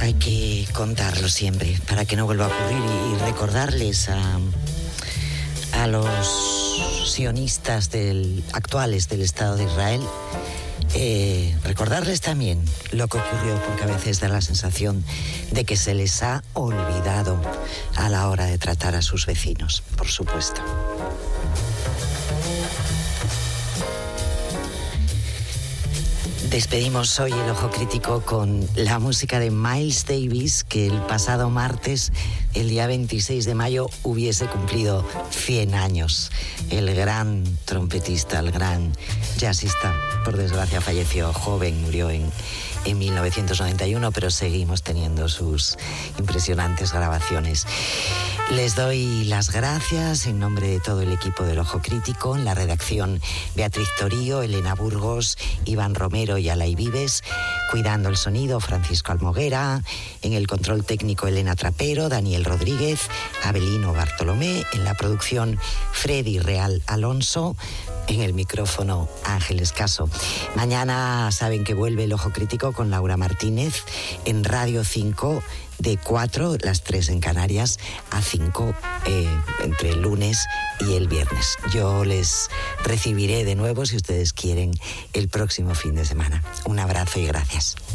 Hay que contarlo siempre para que no vuelva a ocurrir y recordarles a los sionistas actuales del Estado de Israel, recordarles también lo que ocurrió, porque a veces da la sensación de que se les ha olvidado a la hora de tratar a sus vecinos, por supuesto. Despedimos hoy el Ojo Crítico con la música de Miles Davis, que el pasado martes, el día 26 de mayo, hubiese cumplido 100 años. El gran trompetista, el gran jazzista, por desgracia falleció joven, murió en 1991, pero seguimos teniendo sus impresionantes grabaciones. Les doy las gracias en nombre de todo el equipo del Ojo Crítico, en la redacción Beatriz Torío, Elena Burgos, Iván Romero y Alay Vives, cuidando el sonido Francisco Almoguera, en el control técnico Elena Trapero, Daniel Rodríguez, Abelino Bartolomé, en la producción Freddy Real Alonso, en el micrófono Ángeles Caso. Mañana saben que vuelve el Ojo Crítico con Laura Martínez en Radio 5 de 4, las 3 en Canarias, a 5 entre el lunes y el viernes. Yo les recibiré de nuevo, si ustedes quieren, el próximo fin de semana. Un abrazo y gracias.